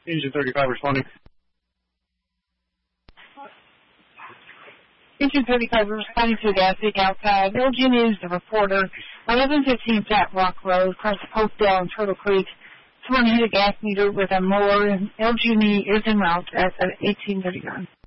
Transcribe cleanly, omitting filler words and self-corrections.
Engine 35 responding. Engine 35 responding to the gas leak outside. LG News, the reporter. 1115 Flat Rock Road, across Hopedale and Turtle Creek. Someone hit a gas meter with a mower, and LG&E is en route at 1839.